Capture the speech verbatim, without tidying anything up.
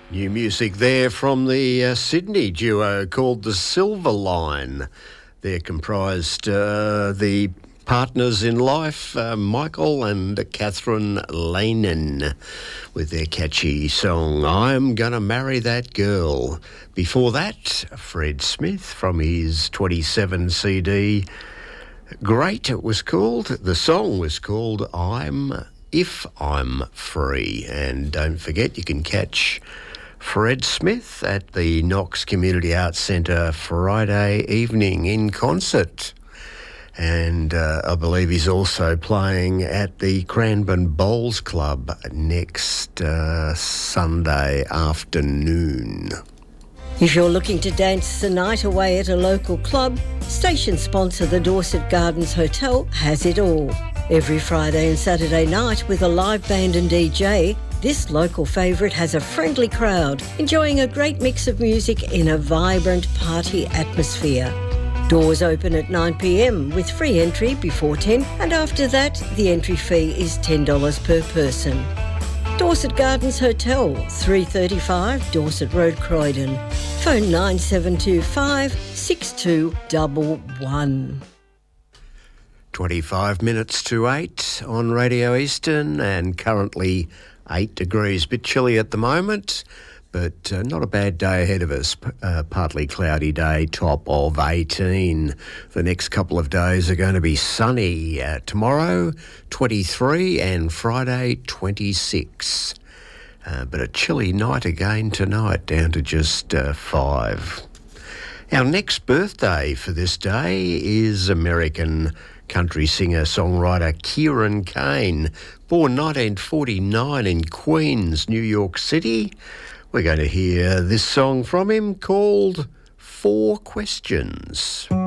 New music there from the uh, Sydney duo called the Silver Line. They're comprised uh, the partners in life, uh, Michael and Catherine Lanin, with their catchy song, I'm Gonna Marry That Girl. Before that, Fred Smith from his twenty-seven C D, Great it was called. The song was called I'm If I'm Free. And don't forget, you can catch Fred Smith at the Knox Community Arts Centre Friday evening in concert. And uh, I believe he's also playing at the Cranbourne Bowls Club next uh, Sunday afternoon. If you're looking to dance the night away at a local club, station sponsor the Dorset Gardens Hotel has it all. Every Friday and Saturday night with a live band and D J, this local favourite has a friendly crowd, enjoying a great mix of music in a vibrant party atmosphere. Doors open at nine p m with free entry before ten, and after that, the entry fee is ten dollars per person. Dorset Gardens Hotel, three thirty-five Dorset Road, Croydon. Phone nine seven two five, six two one one. twenty-five minutes to eight on Radio Eastern, and currently eight degrees. Bit chilly at the moment, but uh, not a bad day ahead of us. Uh, partly cloudy day, top of eighteen. The next couple of days are going to be sunny. Uh, tomorrow, twenty-three, and Friday, twenty-six. Uh, but a chilly night again tonight, down to just uh, five. Our next birthday for this day is American country singer-songwriter Kieran Kane, born nineteen forty-nine in Queens, New York City. We're going to hear this song from him called Four Questions.